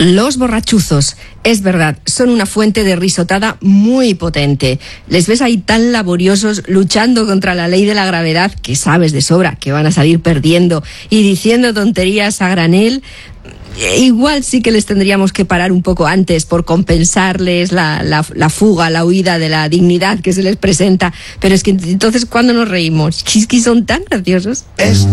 Los borrachuzos, es verdad, son una fuente de risotada muy potente. Les ves ahí tan laboriosos luchando contra la ley de la gravedad que sabes de sobra que van a salir perdiendo y diciendo tonterías a granel. Igual sí que les tendríamos que parar un poco antes por compensarles la fuga, la huida de la dignidad que se les presenta. Pero es que entonces, ¿cuándo nos reímos? Es que son tan graciosos.